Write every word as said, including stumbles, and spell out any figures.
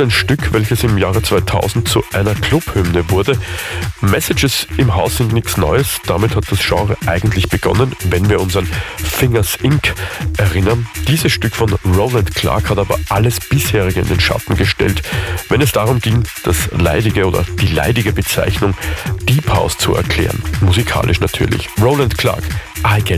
ein Stück, welches im Jahre zweitausend zu einer Clubhymne wurde. Messages im Haus sind nichts Neues, damit hat das Genre eigentlich begonnen, wenn wir uns an Fingers Incorporated erinnern. Dieses Stück von Roland Clark hat aber alles bisherige in den Schatten gestellt, wenn es darum ging, das leidige oder die leidige Bezeichnung Deep House zu erklären. Musikalisch natürlich. Roland Clark, I Get